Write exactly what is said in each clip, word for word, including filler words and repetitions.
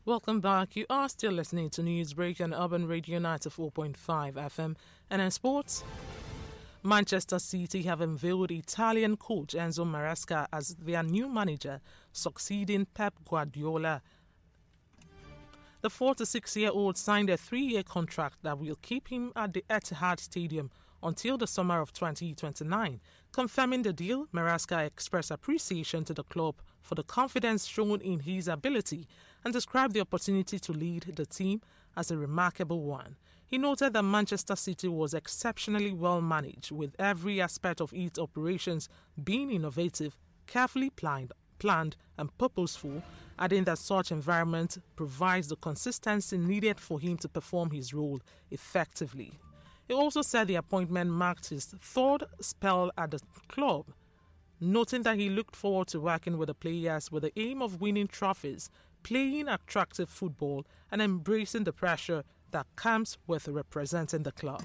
Welcome back. You are still listening to Newsbreak on Urban Radio ninety-four point five F M. And in sports, Manchester City have unveiled Italian coach Enzo Maresca as their new manager, succeeding Pep Guardiola. The forty-six-year-old signed a three-year contract that will keep him at the Etihad Stadium until the summer of twenty twenty-nine. Confirming the deal, Maresca expressed appreciation to the club for the confidence shown in his ability and described the opportunity to lead the team as a remarkable one. He noted that Manchester City was exceptionally well managed, with every aspect of its operations being innovative, carefully planned, planned and purposeful, adding that such environment provides the consistency needed for him to perform his role effectively. He also said the appointment marked his third spell at the club, noting that he looked forward to working with the players with the aim of winning trophies, playing attractive football, and embracing the pressure that comes with representing the club.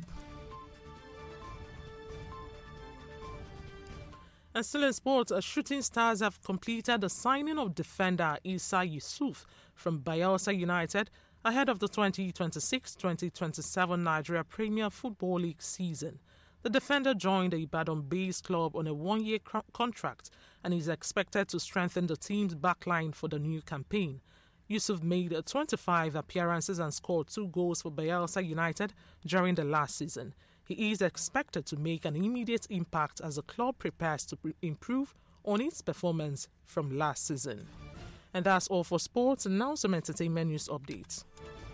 And still in sports, Shooting Stars have completed the signing of defender Issa Yusuf from Bayelsa United ahead of the twenty twenty-six twenty twenty-seven Nigeria Premier Football League season. The defender joined the Ibadan-based club on a one-year co- contract and is expected to strengthen the team's backline for the new campaign. Yusuf made twenty-five appearances and scored two goals for Bayelsa United during the last season. He is expected to make an immediate impact as the club prepares to pre- improve on its performance from last season. And that's all for sports, and now some entertainment news updates.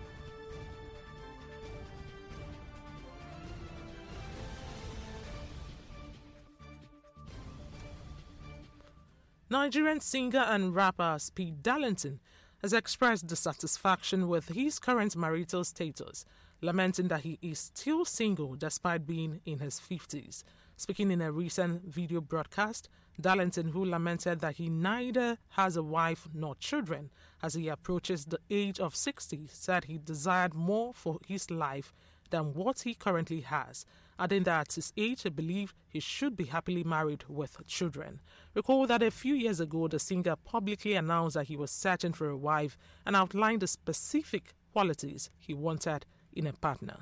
Nigerian singer and rapper Speed Darlington has expressed dissatisfaction with his current marital status, lamenting that he is still single despite being in his fifties. Speaking in a recent video broadcast, Darlington, who lamented that he neither has a wife nor children as he approaches the age of sixty, said he desired more for his life than what he currently has, adding that at his age he believed he should be happily married with children. Recall that a few years ago the singer publicly announced that he was searching for a wife and outlined the specific qualities he wanted in a partner.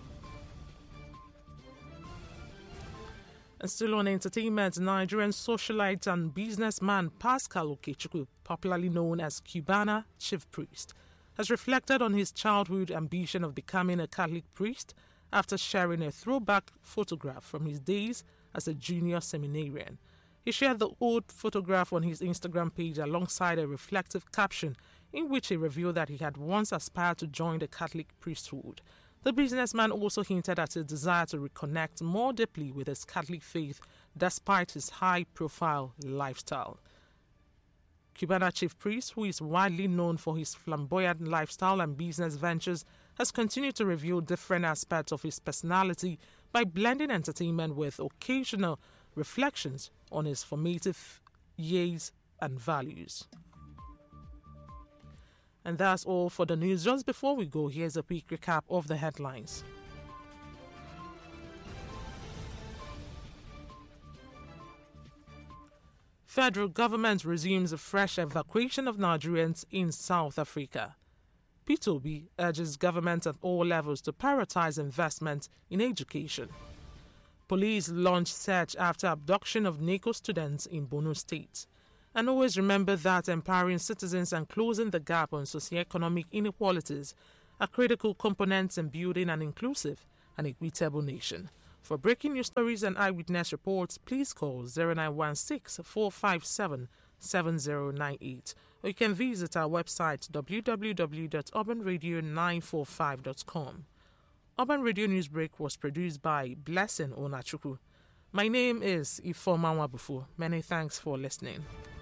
And still on entertainment, Nigerian socialite and businessman Pascal Okechukwu, popularly known as Cubana Chief Priest, has reflected on his childhood ambition of becoming a Catholic priest after sharing a throwback photograph from his days as a junior seminarian. He shared the old photograph on his Instagram page alongside a reflective caption in which he revealed that he had once aspired to join the Catholic priesthood. The businessman also hinted at his desire to reconnect more deeply with his Catholic faith despite his high-profile lifestyle. Cubana Chief Priest, who is widely known for his flamboyant lifestyle and business ventures, has continued to reveal different aspects of his personality by blending entertainment with occasional reflections on his formative years and values. And that's all for the news. Just before we go, here's a quick recap of the headlines. Federal government resumes a fresh evacuation of Nigerians in South Africa. Peter Obi urges government at all levels to prioritize investment in education. Police launch search after abduction of NACO students in Borno State. And always remember that empowering citizens and closing the gap on socioeconomic inequalities are critical components in building an inclusive and equitable nation. For breaking news stories and eyewitness reports, please call zero nine one six, four five seven, seven zero nine eight, or you can visit our website w w w dot urban radio nine four five dot com. Urban Radio Newsbreak was produced by Blessing Onachukwu. My name is Ifeoma Nwabufu. Many thanks for listening.